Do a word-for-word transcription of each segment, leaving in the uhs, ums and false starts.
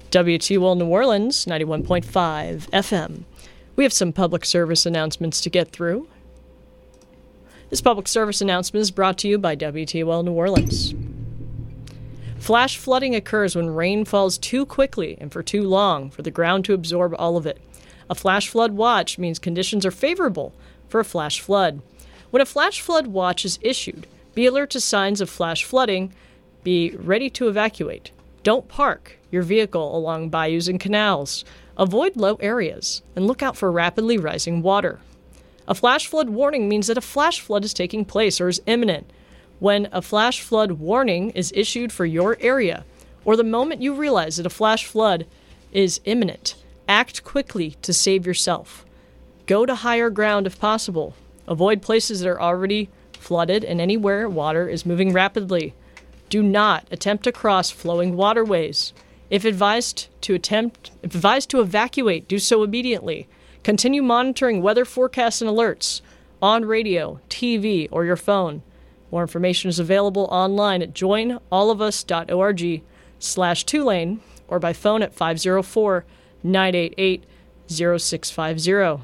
W T O L New Orleans, ninety-one point five F M. We have some public service announcements to get through. This public service announcement is brought to you by W T O L New Orleans. Flash flooding occurs when rain falls too quickly and for too long for the ground to absorb all of it. A flash flood watch means conditions are favorable for a flash flood. When a flash flood watch is issued, be alert to signs of flash flooding. Be ready to evacuate. Don't park your vehicle along bayous and canals. Avoid low areas and look out for rapidly rising water. A flash flood warning means that a flash flood is taking place or is imminent. When a flash flood warning is issued for your area, or the moment you realize that a flash flood is imminent, act quickly to save yourself. Go to higher ground if possible. Avoid places that are already flooded and anywhere water is moving rapidly. Do not attempt to cross flowing waterways. If advised to attempt, if advised to evacuate, do so immediately. Continue monitoring weather forecasts and alerts on radio, T V, or your phone. More information is available online at joinallofus.org slash Tulane or by phone at five oh four, nine eight eight, oh six five oh.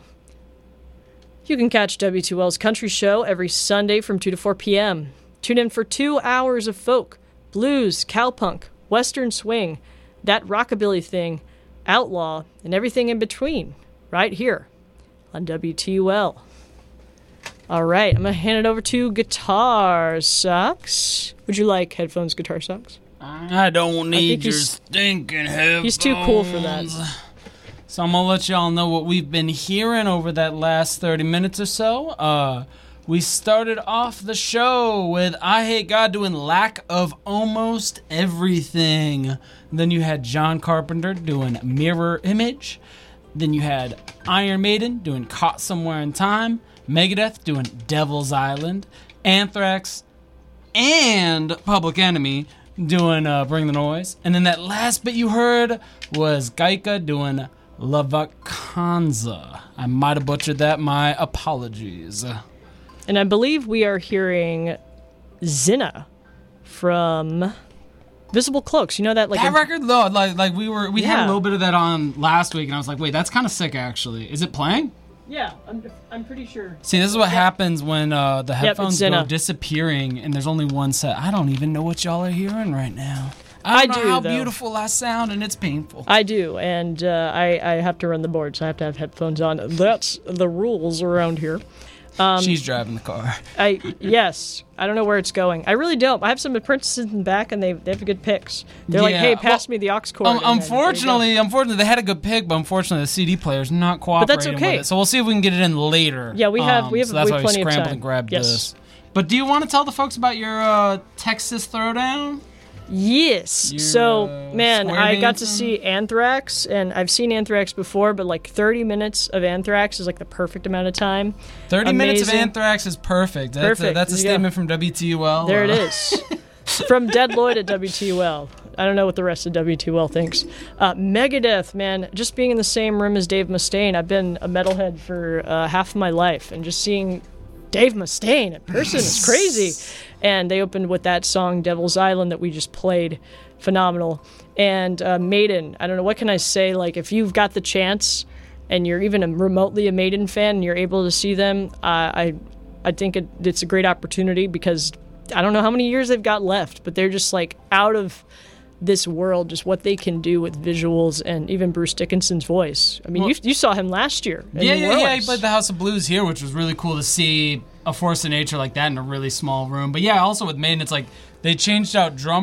You can catch W two L's Country Show every Sunday from two to four p.m. Tune in for two hours of folk, blues, cowpunk, western swing, that rockabilly thing, outlaw, and everything in between, right here on W T U L. All right, I'm going to hand it over to Guitar Socks. Would you like headphones, Guitar Socks? I don't need I your stinking headphones. He's too cool for that. So I'm going to let y'all know what we've been hearing over that last thirty minutes or so. Uh, we started off the show with I Hate God doing Lack of Almost Everything. Then you had John Carpenter doing Mirror Image. Then you had Iron Maiden doing Caught Somewhere in Time. Megadeth doing Devil's Island. Anthrax and Public Enemy doing uh, Bring the Noise. And then that last bit you heard was Gaika doing La Vacanza. I might have butchered that. My apologies. And I believe we are hearing Zinna from Visible Cloaks. You know that? Like that a, record, though, like like we were we yeah. had a little bit of that on last week, and I was like, wait, that's kind of sick, actually. Is it playing? Yeah, I'm I'm pretty sure. See, this is what yeah. happens when uh, the headphones yep, go disappearing, and there's only one set. I don't even know what y'all are hearing right now. I, I don't do know how though. beautiful I sound, and it's painful. I do, and uh, I I have to run the board, so I have to have headphones on. That's the rules around here. Um, She's driving the car. I yes. I don't know where it's going. I really don't. I have some apprentices in the back, and they they have good picks. They're yeah. like, hey, pass well, me the aux cord. Um, unfortunately, unfortunately, they had a good pick, but unfortunately, the C D player's not cooperating but that's okay. with it. So we'll see if we can get it in later. Yeah, we have um, we have, so that's we have why plenty we scrambled of time. and grabbed yes. this. But do you want to tell the folks about your uh, Texas Throwdown? Yes. Your, so, uh, man, I got to anthem? see Anthrax, and I've seen Anthrax before, but like thirty minutes of Anthrax is like the perfect amount of time. thirty Amazing. minutes of Anthrax is perfect. That's perfect. a, that's a statement from W T U L. There uh, it is. From Dead Lloyd at W T U L. I don't know what the rest of W T U L thinks. Uh, Megadeth, man, just being in the same room as Dave Mustaine. I've been a metalhead for uh, half of my life, and just seeing Dave Mustaine in person is crazy. And they opened with that song, Devil's Island, that we just played. Phenomenal. And uh, Maiden, I don't know, what can I say? Like, if you've got the chance and you're even a, remotely a Maiden fan and you're able to see them, uh, I I think it, it's a great opportunity because I don't know how many years they've got left, but they're just, like, out of this world, just what they can do with visuals and even Bruce Dickinson's voice. I mean, well, you, you saw him last year. Yeah, yeah, yeah. He played the House of Blues here, which was really cool to see a force of nature like that in a really small room. But yeah, also with Maiden, it's like they changed out drum